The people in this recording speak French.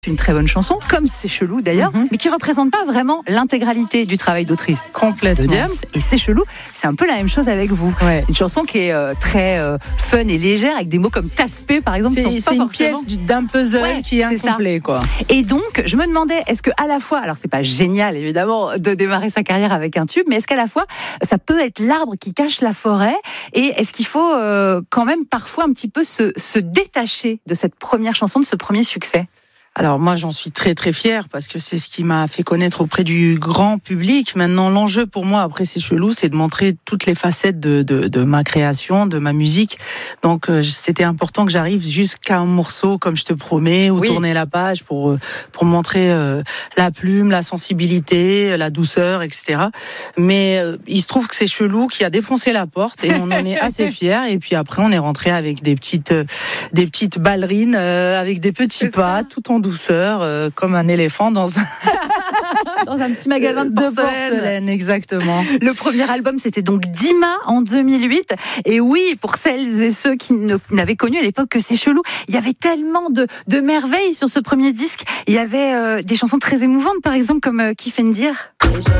Une très bonne chanson, comme C'est chelou d'ailleurs, mais qui représente pas vraiment l'intégralité du travail d'autrice. Complètement. De Diams, et C'est chelou, c'est un peu la même chose avec vous. Ouais. C'est une chanson qui est très fun et légère, avec des mots comme taspé par exemple. C'est une pièce d'un puzzle qui est incomplet, quoi. Et donc, je me demandais, est-ce que à la fois, alors c'est pas génial évidemment de démarrer sa carrière avec un tube, mais est-ce qu'à la fois, ça peut être l'arbre qui cache la forêt, et est-ce qu'il faut quand même parfois un petit peu se détacher de cette première chanson, de ce premier succès? Alors moi j'en suis très très fière parce que c'est ce qui m'a fait connaître auprès du grand public. Maintenant l'enjeu pour moi après C'est chelou, c'est de montrer toutes les facettes de ma création, de ma musique. Donc c'était important que j'arrive jusqu'à un morceau comme Je te promets ou Tourner la page pour montrer la plume, la sensibilité, la douceur, etc. Mais il se trouve que C'est chelou qui a défoncé la porte et on en est assez fiers. Et puis après on est rentré avec des petites ballerines avec des petits pas tout en douceur, comme un éléphant dans un petit magasin de porcelaine. Exactement. Le premier album, c'était donc Dima en 2008. Et oui, pour celles et ceux qui n'avaient connu à l'époque que C'est chelou, il y avait tellement de merveilles sur ce premier disque. Il y avait des chansons très émouvantes, par exemple, comme Kifendir.